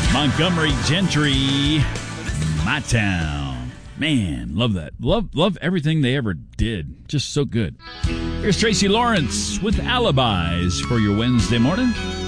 Montgomery Gentry, My Town. Man, love that. Love everything they ever did. Just so good. Here's Tracy Lawrence with Alibis for your Wednesday morning.